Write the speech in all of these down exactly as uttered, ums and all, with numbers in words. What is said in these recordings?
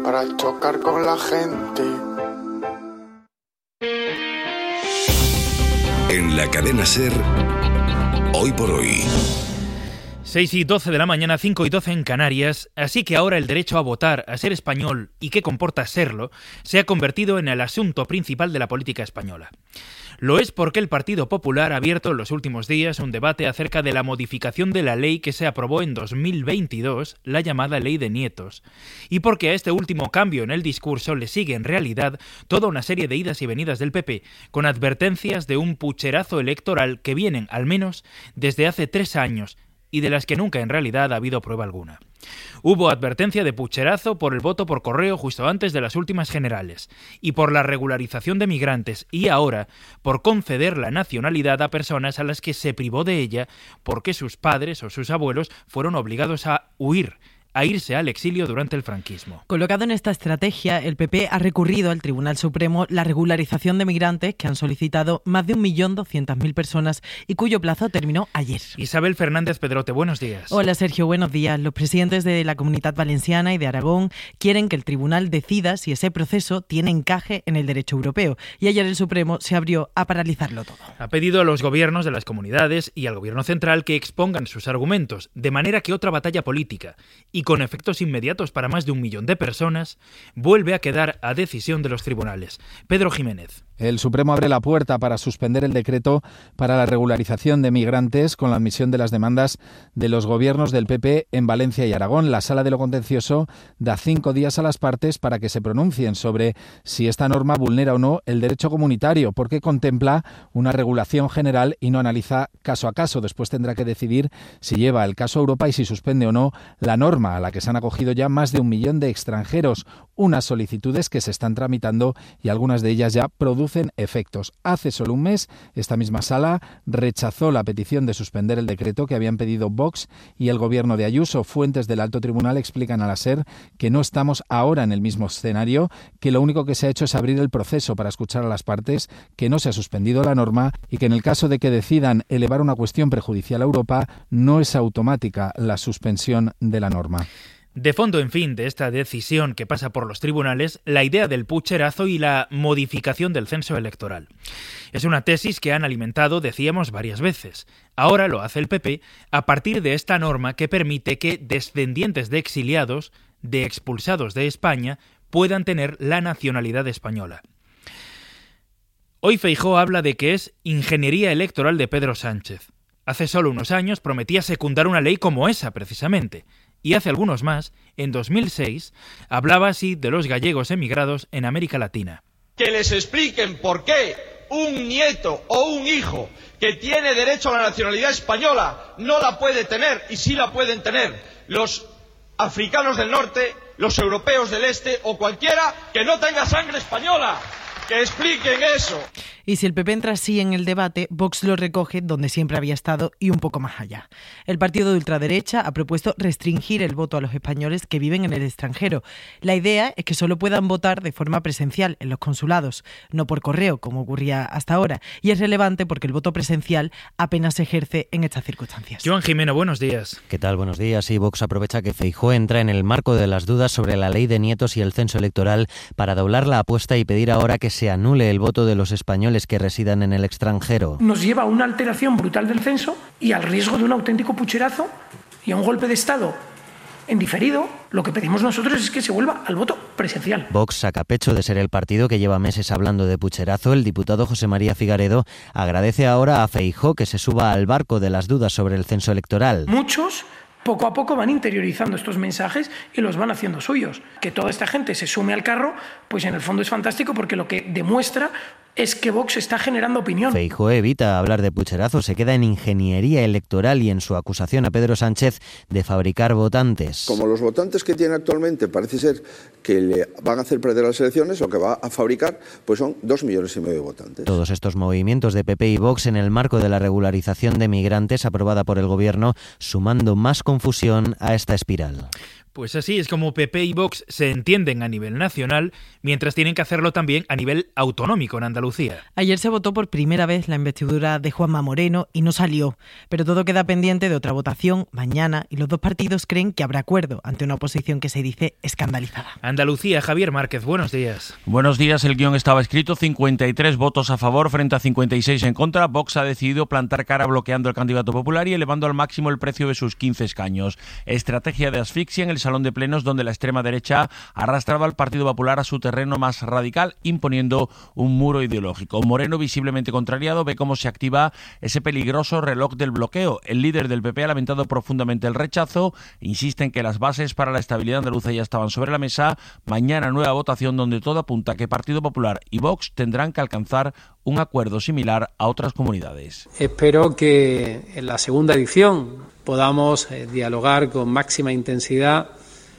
para chocar con la gente. En la cadena SER, Hoy por Hoy. seis y doce de la mañana, cinco y doce en Canarias, así que ahora el derecho a votar, a ser español y qué comporta serlo, se ha convertido en el asunto principal de la política española. Lo es porque el Partido Popular ha abierto en los últimos días un debate acerca de la modificación de la ley que se aprobó en dos mil veintidós, la llamada Ley de Nietos, y porque a este último cambio en el discurso le sigue en realidad toda una serie de idas y venidas del P P, con advertencias de un pucherazo electoral que vienen, al menos, desde hace tres años, y de las que nunca en realidad ha habido prueba alguna. Hubo advertencia de pucherazo por el voto por correo justo antes de las últimas generales, y por la regularización de migrantes, y ahora por conceder la nacionalidad a personas a las que se privó de ella porque sus padres o sus abuelos fueron obligados a huir, a irse al exilio durante el franquismo. Colocado en esta estrategia, el P P ha recurrido al Tribunal Supremo la regularización de migrantes que han solicitado más de un millón doscientas mil personas y cuyo plazo terminó ayer. Isabel Fernández Pedrote, buenos días. Hola Sergio, buenos días. Los presidentes de la Comunidad Valenciana y de Aragón quieren que el tribunal decida si ese proceso tiene encaje en el derecho europeo, y ayer el Supremo se abrió a paralizarlo todo. Ha pedido a los gobiernos de las comunidades y al gobierno central que expongan sus argumentos, de manera que otra batalla política, y con efectos inmediatos para más de un millón de personas, vuelve a quedar a decisión de los tribunales. Pedro Jiménez. El Supremo abre la puerta para suspender el decreto para la regularización de migrantes con la admisión de las demandas de los gobiernos del P P en Valencia y Aragón. La Sala de lo Contencioso da cinco días a las partes para que se pronuncien sobre si esta norma vulnera o no el derecho comunitario, porque contempla una regulación general y no analiza caso a caso. Después tendrá que decidir si lleva el caso a Europa y si suspende o no la norma a la que se han acogido ya más de un millón de extranjeros. Unas solicitudes que se están tramitando y algunas de ellas ya producen efectos. Hace solo un mes, esta misma sala rechazó la petición de suspender el decreto que habían pedido Vox y el gobierno de Ayuso. Fuentes del alto tribunal explican a la SER que no estamos ahora en el mismo escenario, que lo único que se ha hecho es abrir el proceso para escuchar a las partes, que no se ha suspendido la norma y que en el caso de que decidan elevar una cuestión prejudicial a Europa, no es automática la suspensión de la norma. De fondo, en fin, de esta decisión que pasa por los tribunales, la idea del pucherazo y la modificación del censo electoral. Es una tesis que han alimentado, decíamos, varias veces. Ahora lo hace el P P a partir de esta norma que permite que descendientes de exiliados, de expulsados de España, puedan tener la nacionalidad española. Hoy Feijóo habla de que es ingeniería electoral de Pedro Sánchez. Hace solo unos años prometía secundar una ley como esa, precisamente. Y hace algunos más, en dos mil seis, hablaba así de los gallegos emigrados en América Latina. Que les expliquen por qué un nieto o un hijo que tiene derecho a la nacionalidad española no la puede tener, y sí la pueden tener los africanos del norte, los europeos del este o cualquiera que no tenga sangre española. ¡Que expliquen eso! Y si el P P entra así en el debate, Vox lo recoge donde siempre había estado y un poco más allá. El partido de ultraderecha ha propuesto restringir el voto a los españoles que viven en el extranjero. La idea es que solo puedan votar de forma presencial en los consulados, no por correo, como ocurría hasta ahora. Y es relevante porque el voto presencial apenas se ejerce en estas circunstancias. Joan Jimeno, buenos días. ¿Qué tal? Buenos días. Y Vox aprovecha que Feijóo entra en el marco de las dudas sobre la ley de nietos y el censo electoral para doblar la apuesta y pedir ahora que se anule el voto de los españoles que residan en el extranjero. Nos lleva a una alteración brutal del censo y al riesgo de un auténtico pucherazo y a un golpe de Estado en diferido. Lo que pedimos nosotros es que se vuelva al voto presencial. Vox saca pecho de ser el partido que lleva meses hablando de pucherazo. El diputado José María Figaredo agradece ahora a Feijóo que se suba al barco de las dudas sobre el censo electoral. Muchos poco a poco van interiorizando estos mensajes y los van haciendo suyos. Que toda esta gente se sume al carro, pues en el fondo es fantástico porque lo que demuestra es que Vox está generando opinión. Feijóo evita hablar de pucherazo, se queda en ingeniería electoral y en su acusación a Pedro Sánchez de fabricar votantes. Como los votantes que tiene actualmente parece ser que le van a hacer perder las elecciones, lo que va a fabricar pues son dos millones y medio de votantes. Todos estos movimientos de P P y Vox en el marco de la regularización de migrantes aprobada por el Gobierno, sumando más confusión a esta espiral. Pues así es como P P y Vox se entienden a nivel nacional, mientras tienen que hacerlo también a nivel autonómico en Andalucía. Ayer se votó por primera vez la investidura de Juanma Moreno y no salió, pero todo queda pendiente de otra votación mañana y los dos partidos creen que habrá acuerdo ante una oposición que se dice escandalizada. Andalucía, Javier Márquez, buenos días. Buenos días, el guión estaba escrito, cincuenta y tres votos a favor frente a cincuenta y seis en contra. Vox ha decidido plantar cara bloqueando al candidato popular y elevando al máximo el precio de sus quince escaños. Estrategia de asfixia en el salón de plenos donde la extrema derecha arrastraba al Partido Popular a su terreno más radical, imponiendo un muro ideológico. Moreno, visiblemente contrariado, ve cómo se activa ese peligroso reloj del bloqueo. El líder del P P ha lamentado profundamente el rechazo, insiste en que las bases para la estabilidad andaluza ya estaban sobre la mesa. Mañana nueva votación donde todo apunta que Partido Popular y Vox tendrán que alcanzar un acuerdo similar a otras comunidades. Espero que en la segunda edición podamos eh, dialogar con máxima intensidad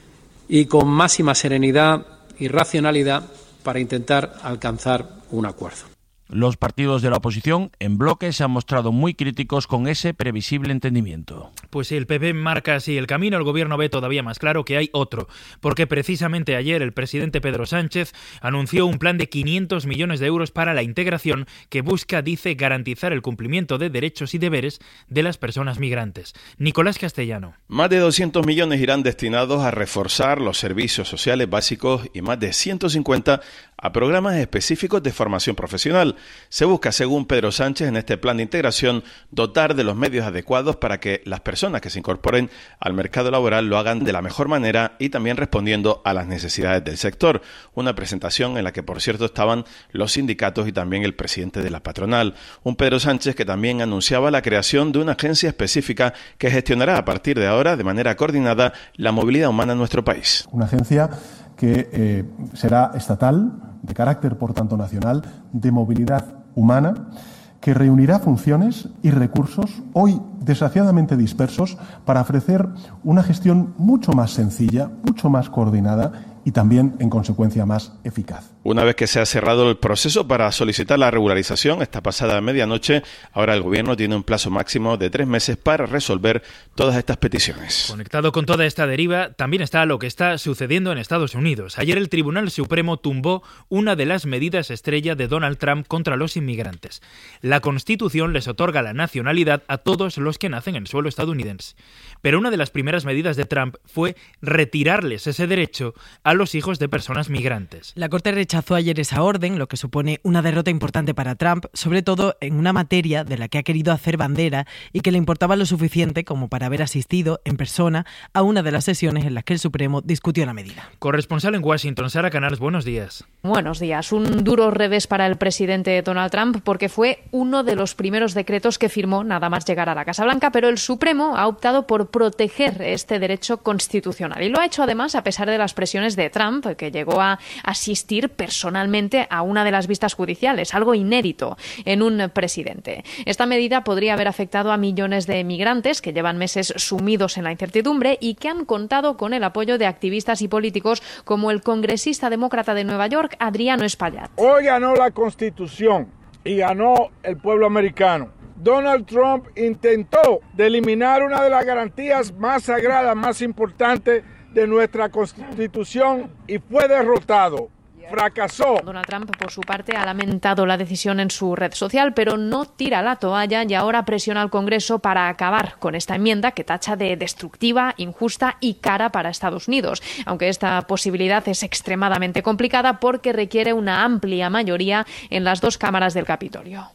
y con máxima serenidad y racionalidad para intentar alcanzar un acuerdo. Los partidos de la oposición, en bloque, se han mostrado muy críticos con ese previsible entendimiento. Pues si el P P marca así el camino, el Gobierno ve todavía más claro que hay otro, porque precisamente ayer el presidente Pedro Sánchez anunció un plan de quinientos millones de euros para la integración que busca, dice, garantizar el cumplimiento de derechos y deberes de las personas migrantes. Nicolás Castellano. Más de doscientos millones irán destinados a reforzar los servicios sociales básicos y más de ciento cincuenta a programas específicos de formación profesional. Se busca, según Pedro Sánchez, en este plan de integración, dotar de los medios adecuados para que las personas que se incorporen al mercado laboral lo hagan de la mejor manera y también respondiendo a las necesidades del sector. Una presentación en la que, por cierto, estaban los sindicatos y también el presidente de la patronal. Un Pedro Sánchez que también anunciaba la creación de una agencia específica que gestionará a partir de ahora, de manera coordinada, la movilidad humana en nuestro país. Una agencia que eh, será estatal, de carácter por tanto nacional, de movilidad humana, que reunirá funciones y recursos hoy desgraciadamente dispersos para ofrecer una gestión mucho más sencilla, mucho más coordinada y también, en consecuencia, más eficaz. Una vez que se ha cerrado el proceso para solicitar la regularización esta pasada medianoche, ahora el Gobierno tiene un plazo máximo de tres meses para resolver todas estas peticiones. Conectado con toda esta deriva, también está lo que está sucediendo en Estados Unidos. Ayer el Tribunal Supremo tumbó una de las medidas estrella de Donald Trump contra los inmigrantes. La Constitución les otorga la nacionalidad a todos los que nacen en suelo estadounidense. Pero una de las primeras medidas de Trump fue retirarles ese derecho a los hijos de personas migrantes. La Corte rechazó ayer esa orden, lo que supone una derrota importante para Trump, sobre todo en una materia de la que ha querido hacer bandera y que le importaba lo suficiente como para haber asistido en persona a una de las sesiones en las que el Supremo discutió la medida. Corresponsal en Washington, Sara Canals, buenos días. Buenos días. Un duro revés para el presidente Donald Trump porque fue uno de los primeros decretos que firmó nada más llegar a la Casa Blanca, pero el Supremo ha optado por proteger este derecho constitucional y lo ha hecho además a pesar de las presiones de Trump, que llegó a asistir personalmente a una de las vistas judiciales, algo inédito en un presidente. Esta medida podría haber afectado a millones de migrantes que llevan meses sumidos en la incertidumbre y que han contado con el apoyo de activistas y políticos como el congresista demócrata de Nueva York, Adriano Espaillat. Hoy ganó la Constitución y ganó el pueblo americano. Donald Trump intentó de eliminar una de las garantías más sagradas, más importantes de nuestra Constitución y fue derrotado. Fracasó. Donald Trump, por su parte, ha lamentado la decisión en su red social, pero no tira la toalla y ahora presiona al Congreso para acabar con esta enmienda que tacha de destructiva, injusta y cara para Estados Unidos. Aunque esta posibilidad es extremadamente complicada porque requiere una amplia mayoría en las dos cámaras del Capitolio.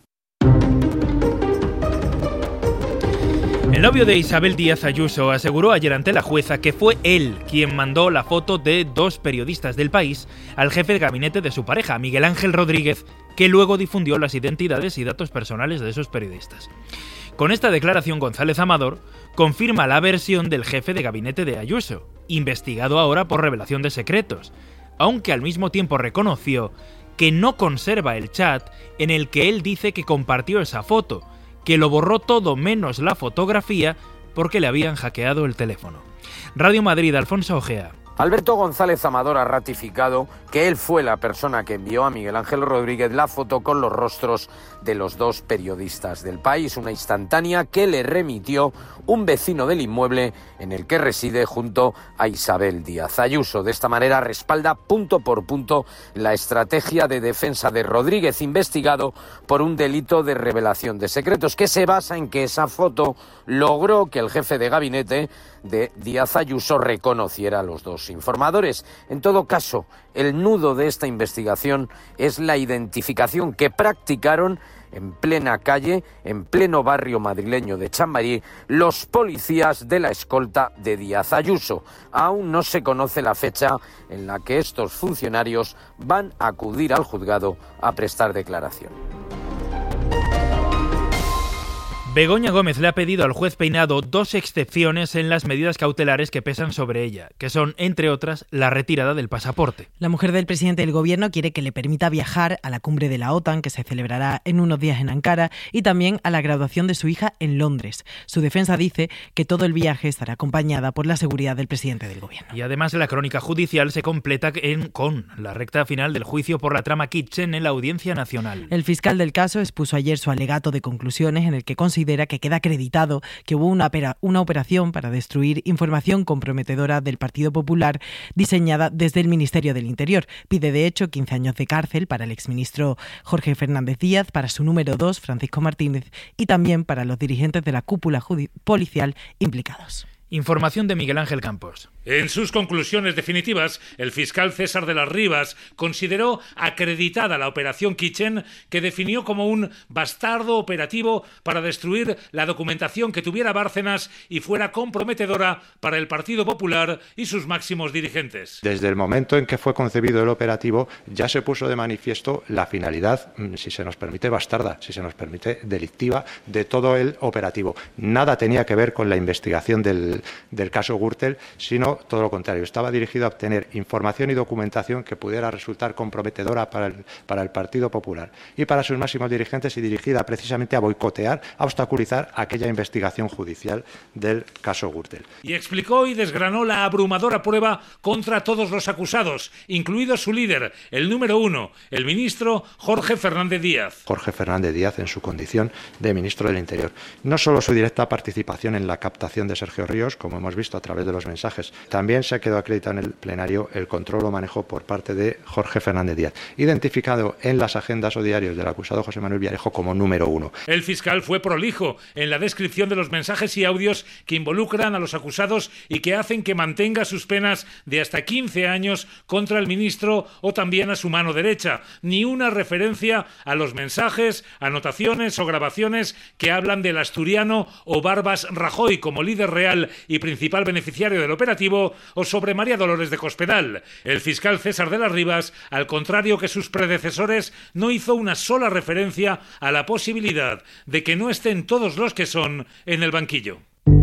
El novio de Isabel Díaz Ayuso aseguró ayer ante la jueza que fue él quien mandó la foto de dos periodistas del País al jefe de gabinete de su pareja, Miguel Ángel Rodríguez, que luego difundió las identidades y datos personales de esos periodistas. Con esta declaración, González Amador confirma la versión del jefe de gabinete de Ayuso, investigado ahora por revelación de secretos, aunque al mismo tiempo reconoció que no conserva el chat en el que él dice que compartió esa foto, que lo borró todo menos la fotografía porque le habían hackeado el teléfono. Radio Madrid, Alfonso Ojea. Alberto González Amador ha ratificado que él fue la persona que envió a Miguel Ángel Rodríguez la foto con los rostros de los dos periodistas del País, una instantánea que le remitió un vecino del inmueble en el que reside junto a Isabel Díaz Ayuso. De esta manera respalda punto por punto la estrategia de defensa de Rodríguez, investigado por un delito de revelación de secretos, que se basa en que esa foto logró que el jefe de gabinete de Díaz Ayuso reconociera a los dos informadores. En todo caso, el nudo de esta investigación es la identificación que practicaron en plena calle, en pleno barrio madrileño de Chamberí, los policías de la escolta de Díaz Ayuso. Aún no se conoce la fecha en la que estos funcionarios van a acudir al juzgado a prestar declaración. Begoña Gómez le ha pedido al juez Peinado dos excepciones en las medidas cautelares que pesan sobre ella, que son, entre otras, la retirada del pasaporte. La mujer del presidente del gobierno quiere que le permita viajar a la cumbre de la OTAN, que se celebrará en unos días en Ankara, y también a la graduación de su hija en Londres. Su defensa dice que todo el viaje estará acompañada por la seguridad del presidente del gobierno. Y además la crónica judicial se completa en, con la recta final del juicio por la trama Kitchen en la Audiencia Nacional. El fiscal del caso expuso ayer su alegato de conclusiones en el que considera que queda acreditado que hubo una, una operación para destruir información comprometedora del Partido Popular diseñada desde el Ministerio del Interior. Pide, de hecho, quince años de cárcel para el exministro Jorge Fernández Díaz, para su número dos, Francisco Martínez, y también para los dirigentes de la cúpula policial implicados. Información de Miguel Ángel Campos. En sus conclusiones definitivas, el fiscal César de las Rivas consideró acreditada la operación Kitchen, que definió como un bastardo operativo para destruir la documentación que tuviera Bárcenas y fuera comprometedora para el Partido Popular y sus máximos dirigentes. Desde el momento en que fue concebido el operativo, ya se puso de manifiesto la finalidad, si se nos permite, bastarda, si se nos permite, delictiva, de todo el operativo. Nada tenía que ver con la investigación del del caso Gürtel, sino todo lo contrario. Estaba dirigido a obtener información y documentación que pudiera resultar comprometedora para el, para el Partido Popular y para sus máximos dirigentes, y dirigida precisamente a boicotear, a obstaculizar aquella investigación judicial del caso Gürtel. Y explicó y desgranó la abrumadora prueba contra todos los acusados, incluido su líder, el número uno, el ministro Jorge Fernández Díaz. Jorge Fernández Díaz en su condición de ministro del Interior. No solo su directa participación en la captación de Sergio Ríos, como hemos visto a través de los mensajes, también se quedó acreditado en el plenario el control o manejo por parte de Jorge Fernández Díaz, identificado en las agendas o diarios del acusado José Manuel Villarejo como número uno. El fiscal fue prolijo en la descripción de los mensajes y audios que involucran a los acusados y que hacen que mantenga sus penas de hasta quince años contra el ministro o también a su mano derecha. Ni una referencia a los mensajes, anotaciones o grabaciones que hablan del asturiano o Barbas Rajoy como líder real y principal beneficiario del operativo, o sobre María Dolores de Cospedal. El fiscal César de las Rivas, al contrario que sus predecesores, no hizo una sola referencia a la posibilidad de que no estén todos los que son en el banquillo.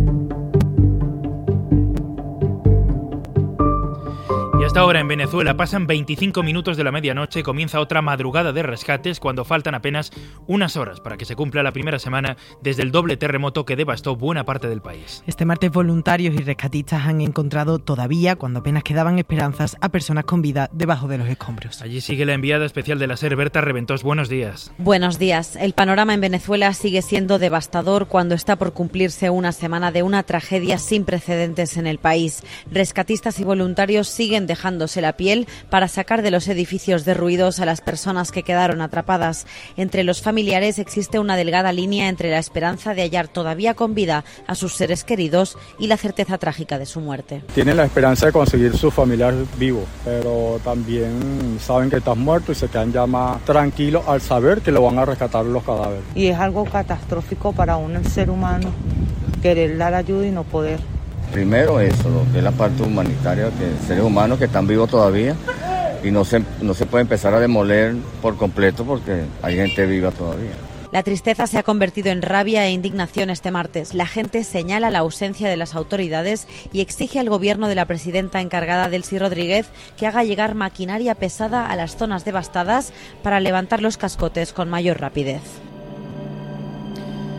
Y hasta ahora en Venezuela pasan veinticinco minutos de la medianoche, comienza otra madrugada de rescates cuando faltan apenas unas horas para que se cumpla la primera semana desde el doble terremoto que devastó buena parte del país. Este martes voluntarios y rescatistas han encontrado todavía, cuando apenas quedaban esperanzas, a personas con vida debajo de los escombros. Allí sigue la enviada especial de la SER, Berta Reventós. Buenos días. Buenos días. El panorama en Venezuela sigue siendo devastador cuando está por cumplirse una semana de una tragedia sin precedentes en el país. Rescatistas y voluntarios siguen dejándose la piel para sacar de los edificios derruidos a las personas que quedaron atrapadas. Entre los familiares existe una delgada línea entre la esperanza de hallar todavía con vida a sus seres queridos y la certeza trágica de su muerte. Tienen la esperanza de conseguir su familiar vivo, pero también saben que estás muerto y se quedan ya más tranquilos al saber que lo van a rescatar los cadáveres. Y es algo catastrófico para un ser humano, querer dar ayuda y no poder. Primero eso, lo que es la parte humanitaria, que seres humanos que están vivos todavía y no se, no se puede empezar a demoler por completo porque hay gente viva todavía. La tristeza se ha convertido en rabia e indignación este martes. La gente señala la ausencia de las autoridades y exige al gobierno de la presidenta encargada, Delcy Rodríguez, que haga llegar maquinaria pesada a las zonas devastadas para levantar los cascotes con mayor rapidez.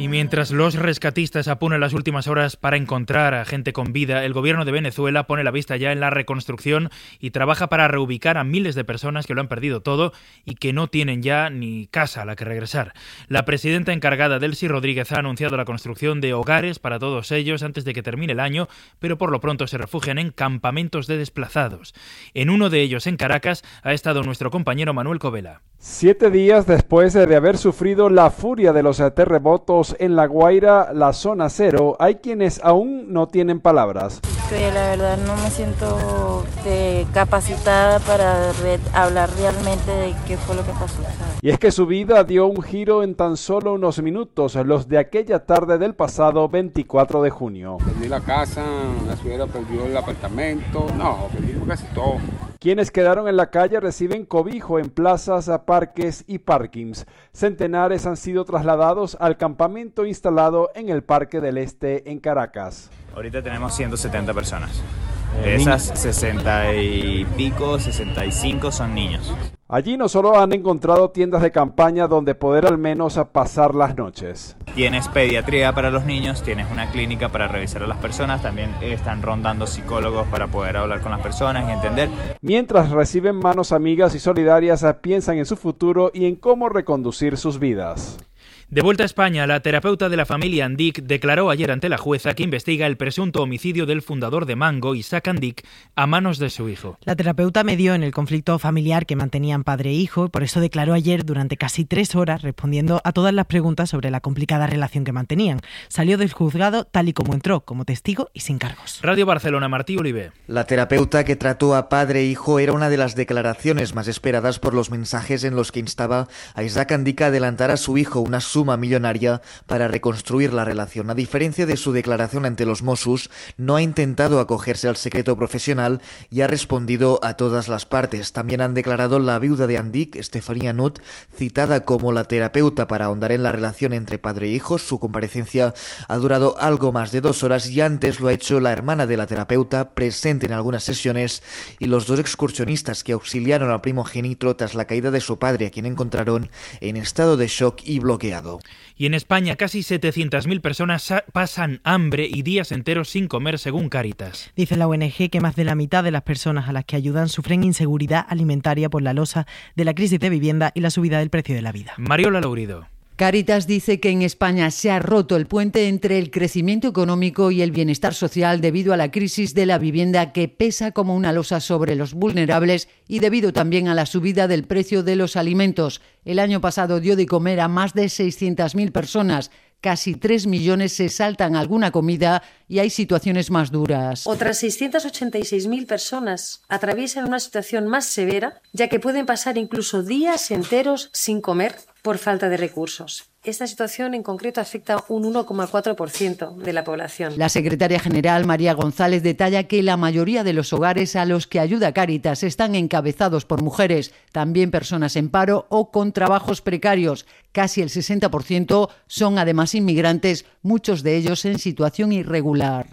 Y mientras los rescatistas apunan las últimas horas para encontrar a gente con vida, el gobierno de Venezuela pone la vista ya en la reconstrucción y trabaja para reubicar a miles de personas que lo han perdido todo y que no tienen ya ni casa a la que regresar. La presidenta encargada, Delcy Rodríguez, ha anunciado la construcción de hogares para todos ellos antes de que termine el año, pero por lo pronto se refugian en campamentos de desplazados. En uno de ellos, en Caracas, ha estado nuestro compañero Manuel Covela. Siete días después de haber sufrido la furia de los terremotos en La Guaira, la zona cero, hay quienes aún no tienen palabras. Que la verdad no me siento de capacitada para re- hablar realmente de qué fue lo que pasó. ¿sabes? Y es que su vida dio un giro en tan solo unos minutos, los de aquella tarde del pasado veinticuatro de junio. Perdí la casa, la suegra perdió el apartamento, no, perdimos casi todo. Quienes quedaron en la calle reciben cobijo en plazas, parques y parkings. Centenares han sido trasladados al campamento instalado en el Parque del Este en Caracas. Ahorita tenemos ciento setenta personas. De esas sesenta y pico, sesenta y cinco son niños. Allí no solo han encontrado tiendas de campaña donde poder al menos pasar las noches. Tienes pediatría para los niños, tienes una clínica para revisar a las personas, también están rondando psicólogos para poder hablar con las personas y entender. Mientras reciben manos amigas y solidarias, piensan en su futuro y en cómo reconducir sus vidas. De vuelta a España, la terapeuta de la familia Andic declaró ayer ante la jueza que investiga el presunto homicidio del fundador de Mango, Isaac Andic, a manos de su hijo. La terapeuta medió en el conflicto familiar que mantenían padre e hijo y por eso declaró ayer durante casi tres horas respondiendo a todas las preguntas sobre la complicada relación que mantenían. Salió del juzgado tal y como entró, como testigo y sin cargos. Radio Barcelona, Martí Olivé. La terapeuta que trató a padre e hijo era una de las declaraciones más esperadas por los mensajes en los que instaba a Isaac Andic a adelantar a su hijo una suma millonaria para reconstruir la relación. A diferencia de su declaración ante los Mossos, no ha intentado acogerse al secreto profesional y ha respondido a todas las partes. También han declarado la viuda de Andic, Estefanía Nut, citada como la terapeuta para ahondar en la relación entre padre e hijo. Su comparecencia ha durado algo más de dos horas y antes lo ha hecho la hermana de la terapeuta, presente en algunas sesiones, y los dos excursionistas que auxiliaron al primogénito tras la caída de su padre, a quien encontraron en estado de shock y bloqueado. Y en España casi setecientas mil personas pasan hambre y días enteros sin comer, según Cáritas. Dice la O N G que más de la mitad de las personas a las que ayudan sufren inseguridad alimentaria por la losa de la crisis de vivienda y la subida del precio de la vida. Mariola Laurido. Cáritas dice que en España se ha roto el puente entre el crecimiento económico y el bienestar social debido a la crisis de la vivienda que pesa como una losa sobre los vulnerables y debido también a la subida del precio de los alimentos. El año pasado dio de comer a más de seiscientas mil personas. Casi tres millones se saltan alguna comida y hay situaciones más duras. Otras seiscientas ochenta y seis mil personas atraviesan una situación más severa, ya que pueden pasar incluso días enteros sin comer por falta de recursos. Esta situación en concreto afecta a un uno coma cuatro por ciento de la población. La secretaria general María González detalla que la mayoría de los hogares a los que ayuda Cáritas están encabezados por mujeres, también personas en paro o con trabajos precarios. Casi el sesenta por ciento son además inmigrantes, muchos de ellos en situación irregular.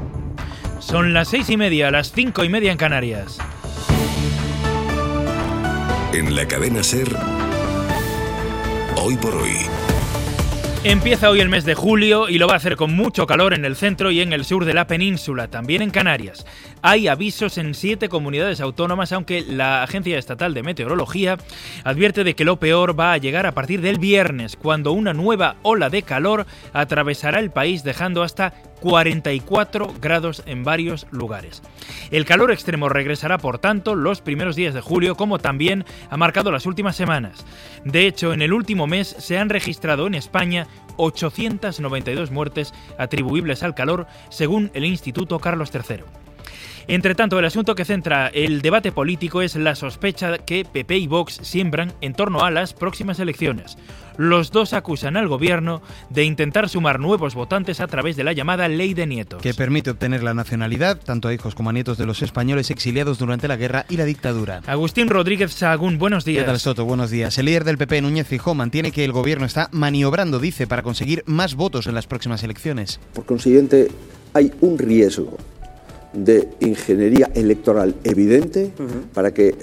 Son las seis y media, las cinco y media en Canarias. En la cadena SER, Hoy por Hoy. Empieza hoy el mes de julio y lo va a hacer con mucho calor en el centro y en el sur de la península, también en Canarias. Hay avisos en siete comunidades autónomas, aunque la Agencia Estatal de Meteorología advierte de que lo peor va a llegar a partir del viernes, cuando una nueva ola de calor atravesará el país dejando hasta cuarenta y cuatro grados en varios lugares. El calor extremo regresará, por tanto, los primeros días de julio, como también ha marcado las últimas semanas. De hecho, en el último mes se han registrado en España ochocientas noventa y dos muertes atribuibles al calor, según el Instituto Carlos tercero. Entre tanto, el asunto que centra el debate político es la sospecha que P P y Vox siembran en torno a las próximas elecciones. Los dos acusan al gobierno de intentar sumar nuevos votantes a través de la llamada Ley de Nietos, que permite obtener la nacionalidad tanto a hijos como a nietos de los españoles exiliados durante la guerra y la dictadura. Agustín Rodríguez Sahagún, buenos días. ¿Qué tal, Soto? Buenos días. El líder del P P, Núñez Feijóo, mantiene que el gobierno está maniobrando, dice, para conseguir más votos en las próximas elecciones. Por consiguiente, hay un riesgo de ingeniería electoral evidente uh-huh. para que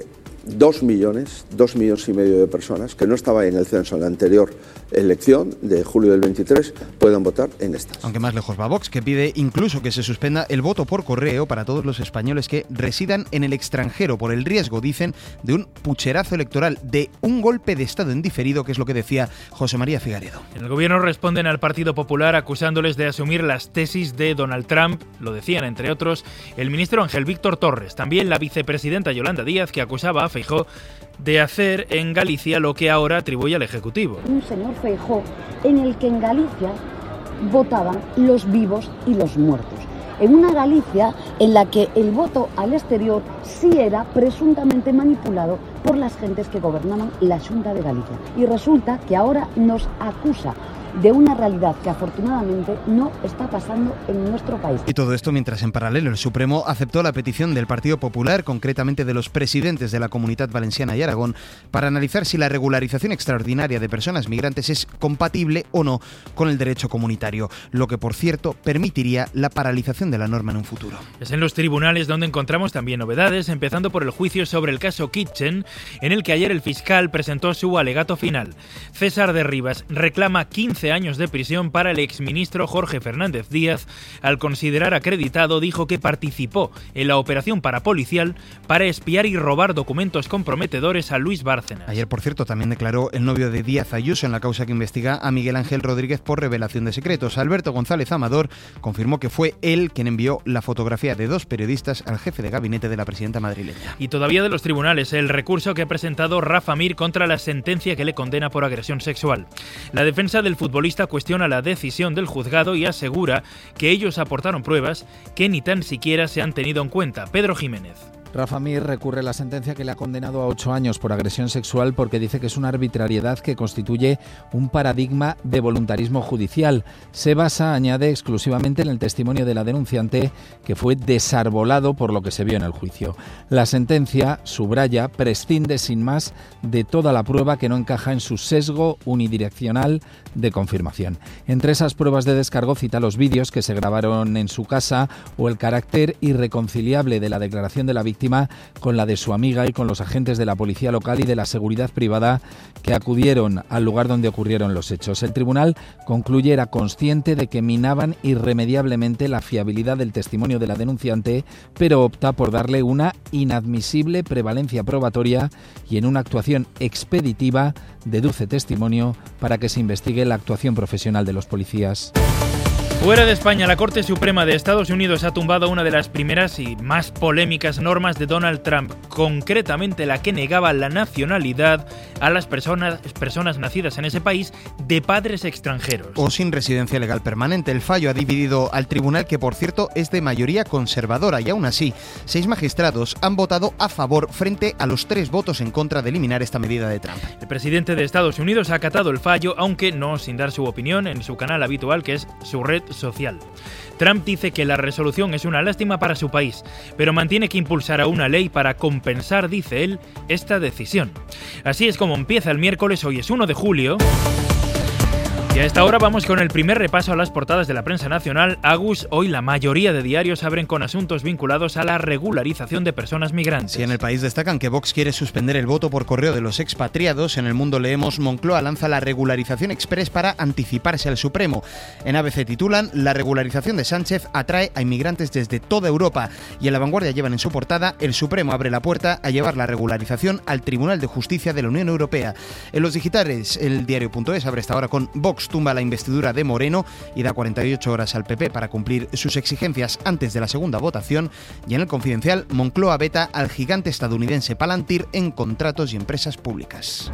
dos millones, dos millones y medio de personas que no estaban en el censo en la anterior elección de julio del veintitrés puedan votar en estas. Aunque más lejos va Vox, que pide incluso que se suspenda el voto por correo para todos los españoles que residan en el extranjero por el riesgo, dicen, de un pucherazo electoral, de un golpe de Estado en diferido, que es lo que decía José María Figaredo. En el gobierno responden al Partido Popular acusándoles de asumir las tesis de Donald Trump, lo decían entre otros el ministro Ángel Víctor Torres, también la vicepresidenta Yolanda Díaz, que acusaba a Feijóo de hacer en Galicia lo que ahora atribuye al Ejecutivo. Un señor Feijóo en el que en Galicia votaban los vivos y los muertos. En una Galicia en la que el voto al exterior sí era presuntamente manipulado por las gentes que gobernaban la Xunta de Galicia. Y resulta que ahora nos acusa de una realidad que afortunadamente no está pasando en nuestro país. Y todo esto mientras en paralelo el Supremo aceptó la petición del Partido Popular, concretamente de los presidentes de la Comunidad Valenciana y Aragón, para analizar si la regularización extraordinaria de personas migrantes es compatible o no con el derecho comunitario, lo que por cierto permitiría la paralización de la norma en un futuro. Es en los tribunales donde encontramos también novedades, empezando por el juicio sobre el caso Kitchen, en el que ayer el fiscal presentó su alegato final. César de Rivas reclama quince años de prisión para el exministro Jorge Fernández Díaz, al considerar acreditado, dijo que participó en la operación parapolicial para espiar y robar documentos comprometedores a Luis Bárcenas. Ayer, por cierto, también declaró el novio de Díaz Ayuso en la causa que investiga a Miguel Ángel Rodríguez por revelación de secretos. Alberto González Amador confirmó que fue él quien envió la fotografía de dos periodistas al jefe de gabinete de la presidenta madrileña. Y todavía de los tribunales, el recurso que ha presentado Rafa Mir contra la sentencia que le condena por agresión sexual. La defensa del futbolista cuestiona la decisión del juzgado y asegura que ellos aportaron pruebas que ni tan siquiera se han tenido en cuenta. Pedro Jiménez. Rafa Mir recurre la sentencia que le ha condenado a ocho años por agresión sexual porque dice que es una arbitrariedad que constituye un paradigma de voluntarismo judicial. Se basa, añade, exclusivamente en el testimonio de la denunciante, que fue desarbolado por lo que se vio en el juicio. La sentencia, subraya, prescinde sin más de toda la prueba que no encaja en su sesgo unidireccional de confirmación. Entre esas pruebas de descargo cita los vídeos que se grabaron en su casa o el carácter irreconciliable de la declaración de la víctima con la de su amiga y con los agentes de la policía local y de la seguridad privada que acudieron al lugar donde ocurrieron los hechos. El tribunal concluye era consciente de que minaban irremediablemente la fiabilidad del testimonio de la denunciante, pero opta por darle una inadmisible prevalencia probatoria y en una actuación expeditiva deduce testimonio para que se investigue la actuación profesional de los policías. Fuera de España, la Corte Suprema de Estados Unidos ha tumbado una de las primeras y más polémicas normas de Donald Trump, concretamente la que negaba la nacionalidad a las personas, personas nacidas en ese país de padres extranjeros. O sin residencia legal permanente. El fallo ha dividido al tribunal, que por cierto es de mayoría conservadora, y aún así, seis magistrados han votado a favor frente a los tres votos en contra de eliminar esta medida de Trump. El presidente de Estados Unidos ha acatado el fallo, aunque no sin dar su opinión en su canal habitual, que es su red social. Trump dice que la resolución es una lástima para su país, pero mantiene que impulsará una ley para compensar, dice él, esta decisión. Así es como empieza el miércoles, hoy es uno de julio. Y a esta hora vamos con el primer repaso a las portadas de la prensa nacional. Agus, hoy la mayoría de diarios abren con asuntos vinculados a la regularización de personas migrantes. Sí, en El País destacan que Vox quiere suspender el voto por correo de los expatriados. En El Mundo leemos: Moncloa lanza la regularización express para anticiparse al Supremo. En A B C titulan: la regularización de Sánchez atrae a inmigrantes desde toda Europa. Y en La Vanguardia llevan en su portada: el Supremo abre la puerta a llevar la regularización al Tribunal de Justicia de la Unión Europea. En los digitales, el diario punto es abre esta hora con: Vox tumba la investidura de Moreno y da cuarenta y ocho horas al P P para cumplir sus exigencias antes de la segunda votación. Y en El Confidencial, Moncloa veta al gigante estadounidense Palantir en contratos y empresas públicas.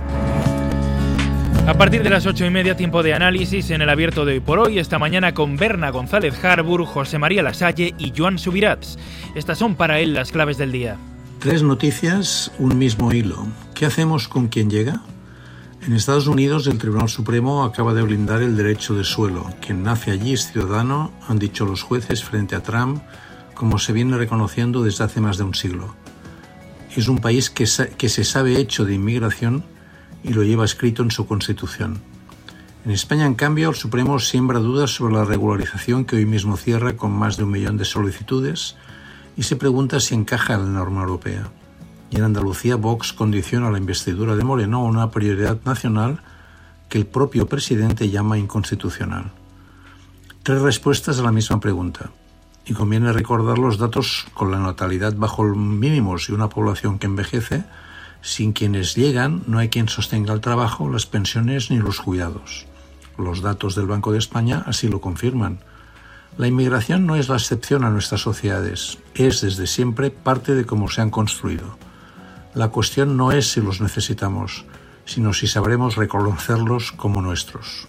A partir de las ocho y media, tiempo de análisis en el abierto de Hoy por Hoy, esta mañana con Berna González Harbour, José María Lasalle y Joan Subirats. Estas son para él las claves del día. Tres noticias, un mismo hilo. ¿Qué hacemos con quien llega? En Estados Unidos, el Tribunal Supremo acaba de blindar el derecho de suelo. Quien nace allí es ciudadano, han dicho los jueces frente a Trump, como se viene reconociendo desde hace más de un siglo. Es un país que, que se sabe hecho de inmigración y lo lleva escrito en su Constitución. En España, en cambio, el Supremo siembra dudas sobre la regularización, que hoy mismo cierra con más de un millón de solicitudes, y se pregunta si encaja en la norma europea. Y en Andalucía, Vox condiciona la investidura de Moreno a una prioridad nacional que el propio presidente llama inconstitucional. Tres respuestas a la misma pregunta. Y conviene recordar los datos con la natalidad bajo mínimos y una población que envejece. Sin quienes llegan, no hay quien sostenga el trabajo, las pensiones ni los cuidados. Los datos del Banco de España así lo confirman. La inmigración no es la excepción a nuestras sociedades, es desde siempre parte de cómo se han construido. La cuestión no es si los necesitamos, sino si sabremos reconocerlos como nuestros.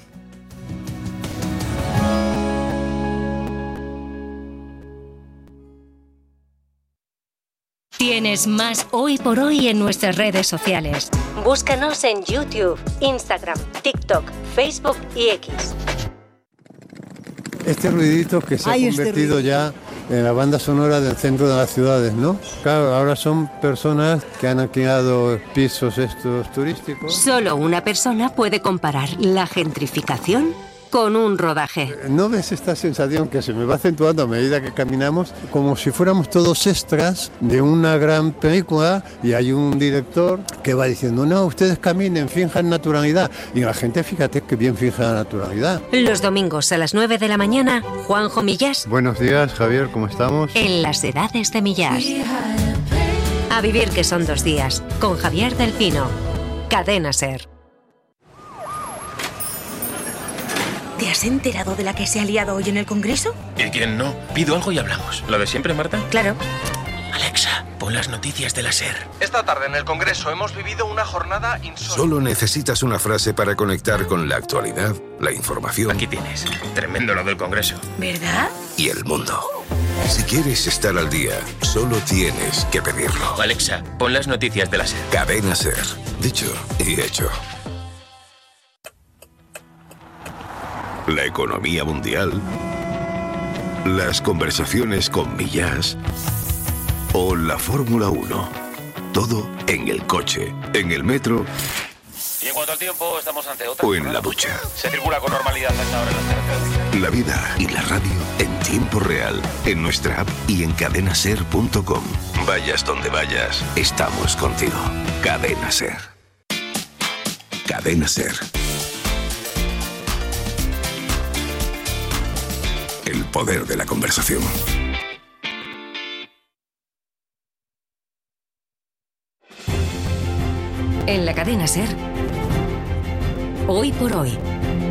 Tienes más Hoy por Hoy en nuestras redes sociales. Búscanos en YouTube, Instagram, TikTok, Facebook y X. Este ruidito que se Ay, ha este convertido ruidito. ya en la banda sonora del centro de las ciudades, ¿no? Claro, ahora son personas que han alquilado pisos estos turísticos. Solo una persona puede comparar la gentrificación con un rodaje. ¿No ves esta sensación que se me va acentuando a medida que caminamos? Como si fuéramos todos extras de una gran película y hay un director que va diciendo, no, ustedes caminen, finjan naturalidad. Y la gente, fíjate que bien finja la naturalidad. Los domingos a las nueve de la mañana, Juanjo Millás Buenos días, Javier, ¿cómo estamos? en Las Edades de Millás. A vivir que son dos días, con Javier del Pino. Cadena SER. ¿Te has enterado de la que se ha liado hoy en el Congreso? ¿Y quién no? Pido algo y hablamos. ¿Lo de siempre, Marta? Claro. Alexa, pon las noticias de la SER. Esta tarde en el Congreso hemos vivido una jornada insólita. Solo necesitas una frase para conectar con la actualidad, la información. Aquí tienes. Tremendo lo del Congreso. ¿Verdad? Y el mundo. Si quieres estar al día, solo tienes que pedirlo. Alexa, pon las noticias de la SER. Cadena SER. Dicho y hecho. La economía mundial, las conversaciones con Millás o la Fórmula uno. Todo en el coche, en el metro Y en cuanto al tiempo, estamos ante otra. o en la ducha. Se circula con normalidad hasta ahora en las carreteras. La vida y la radio en tiempo real, en nuestra app y en cadena ser punto com. Vayas donde vayas, estamos contigo. Cadena SER. Cadena SER. El poder de la conversación. En la cadena SER. Hoy por Hoy.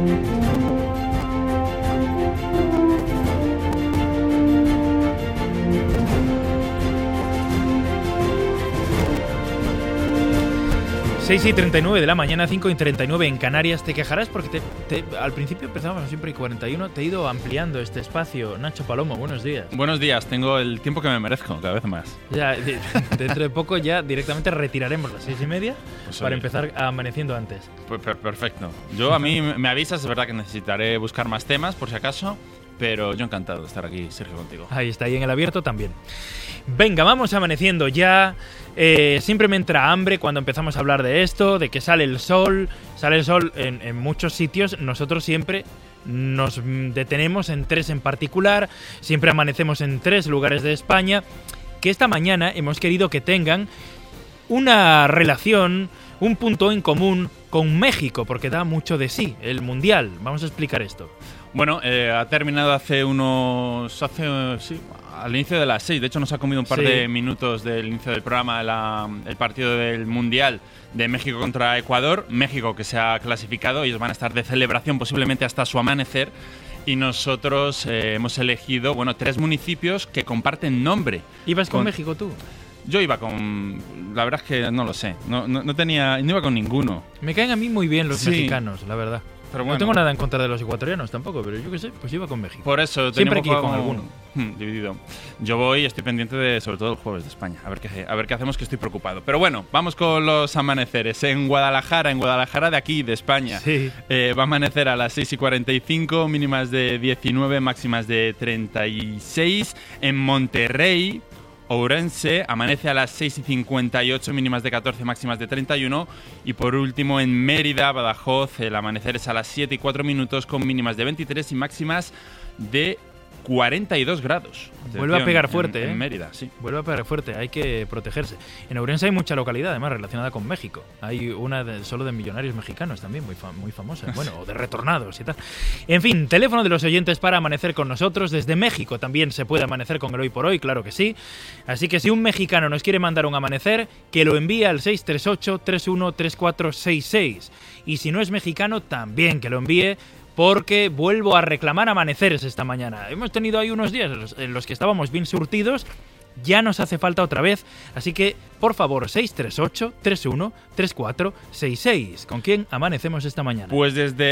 seis y treinta y nueve de la mañana, cinco y treinta y nueve en Canarias. Te quejarás porque te, te, al principio empezábamos siempre y cuarenta y uno. Te he ido ampliando este espacio. Nacho Palomo, buenos días. Buenos días, tengo el tiempo que me merezco, cada vez más. Ya, de, dentro de poco ya directamente retiraremos las seis y media Pues para oye. empezar amaneciendo antes. Pues per- perfecto. Yo, a mí me avisas, es verdad que necesitaré buscar más temas, por si acaso, pero yo encantado de estar aquí, Sergio, contigo. Ahí está, y en el abierto también. Venga, vamos amaneciendo ya. Eh, siempre me entra hambre cuando empezamos a hablar de esto, de que sale el sol. Sale el sol en, en muchos sitios. Nosotros siempre nos detenemos en tres en particular. Siempre amanecemos en tres lugares de España, que esta mañana hemos querido que tengan una relación, un punto en común con México, porque da mucho de sí, el Mundial. Vamos a explicar esto. Bueno, eh, ha terminado hace unos... hace sí, al inicio de las seis. De hecho, nos ha comido un par Sí. de minutos del inicio del programa la- el partido del Mundial de México contra Ecuador. México que se ha clasificado. Ellos van a estar de celebración posiblemente hasta su amanecer. Y nosotros eh, hemos elegido, bueno, tres municipios que comparten nombre. ¿Ibas con México tú? Yo iba con... La verdad es que no lo sé. No, no, no tenía... No iba con ninguno. Me caen a mí muy bien los Sí. mexicanos, la verdad. Pero No bueno. tengo nada en contra de los ecuatorianos tampoco, pero yo qué sé, pues iba con México. Por eso siempre tenía hay que un ir con poco alguno. Hmm, dividido. Yo voy y estoy pendiente de, sobre todo, el jueves de España. A ver qué, a ver qué hacemos, que estoy preocupado. Pero bueno, vamos con los amaneceres. En Guadalajara, en Guadalajara de aquí, de España. Sí. Eh, va a amanecer a las seis y cuarenta y cinco, mínimas de diecinueve, máximas de treinta y seis. En Monterrey, Ourense, amanece a las seis y cincuenta y ocho, mínimas de catorce, máximas de treinta y uno. Y por último, en Mérida, Badajoz, el amanecer es a las siete y cuatro minutos con mínimas de veintitrés y máximas de cuarenta y dos grados. Vuelve a pegar fuerte, en, ¿eh? En Mérida, sí. Vuelve a pegar fuerte, hay que protegerse. En Ourense hay mucha localidad, además, relacionada con México. Hay una de, solo de millonarios mexicanos también, muy, fam- muy famosa. Bueno, o de retornados y tal. En fin, teléfono de los oyentes para amanecer con nosotros. Desde México también se puede amanecer con el Hoy por Hoy, claro que sí. Así que si un mexicano nos quiere mandar un amanecer, que lo envíe al seis tres ocho, tres uno tres cuatro seis seis. Y si no es mexicano, también que lo envíe, porque vuelvo a reclamar amaneceres esta mañana. Hemos tenido ahí unos días en los, en los que estábamos bien surtidos, ya nos hace falta otra vez, así que, por favor, seis tres ocho, tres uno tres cuatro seis seis. ¿Con quién amanecemos esta mañana? Pues desde